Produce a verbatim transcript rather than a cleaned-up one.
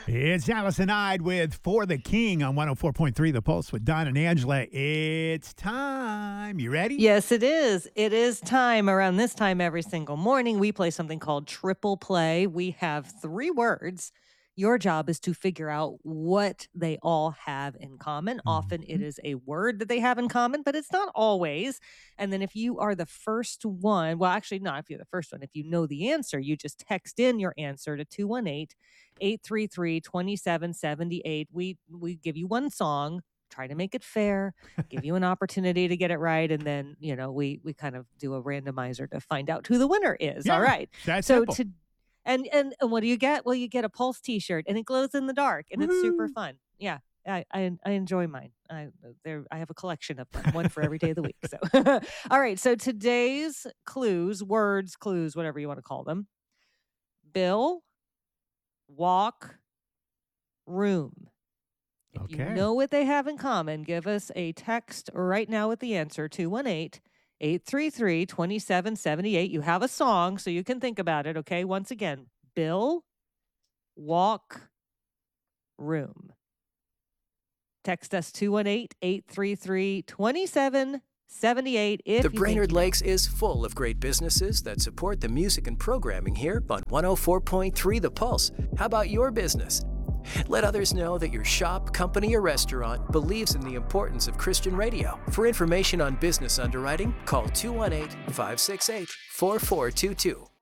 It's Allison Hyde with For the King on one oh four point three The Pulse with Don and Angela. It's time. You ready? Yes, it is. It is time. Around this time every single morning, we play something called Triple Play. We have three words. Your job is to figure out what they all have in common. Often it is a word that they have in common, but it's not always. And then if you are the first one, well, actually, not if you're the first one. If you know the answer, you just text in your answer to two one eight, eight three three, two seven seven eight. We we give you one song, try to make it fair, give you an opportunity to get it right, and then, you know, we we kind of do a randomizer to find out who the winner is. Yeah, All right. that's So simple. to and, and and what do you get? Well, you get a Pulse T-shirt, and it glows in the dark, and it's super Woohoo. fun. Yeah, I, I I enjoy mine. I there I have a collection of them, one for every day of the week. So, all right. So today's clues, words, clues, whatever you want to call them. Bill, walk, room. If you Okay. know what they have in common, give us a text right now with the answer, two one eight, eight three three, two seven seven eight. You have a song, so you can think about it, okay? Once again, Bill, walk, room. Text us two one eight, eight three three, two seven seven eight if The you think Brainerd you know. Lakes is full of great businesses that support the music and programming here on one oh four point three The Pulse. How about your business? Let others know that your shop, company, or restaurant believes in the importance of Christian radio. For information on business underwriting, call two one eight, five six eight, four four two two.